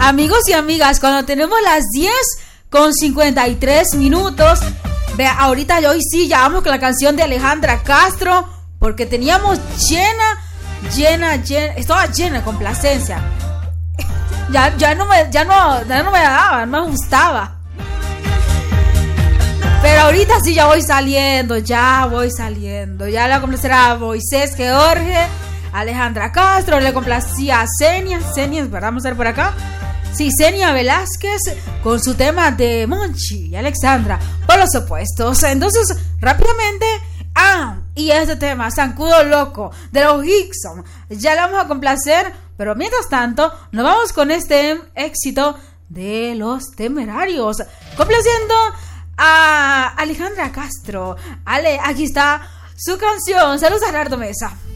Amigos y amigas, cuando tenemos las 10:53, vea, ahorita hoy sí, ya vamos con la canción de Alejandra Castro, porque teníamos estaba llena de complacencia. Ya no me daba, no me gustaba. Pero ahorita sí ya voy saliendo. Ya le voy a complacer a Moisés George, Alejandra Castro, le complacía a Senia, ¿verdad? Vamos a ver por acá. Sí, Senia Velázquez con su tema de Monchi y Alexandra, por los opuestos. Entonces, rápidamente, y este tema, Zancudo Loco, de los Hickson, ya le vamos a complacer, pero mientras tanto, nos vamos con este éxito de Los Temerarios, complaciendo a Alejandra Castro. Ale, aquí está su canción. Saludos a Gerardo Mesa.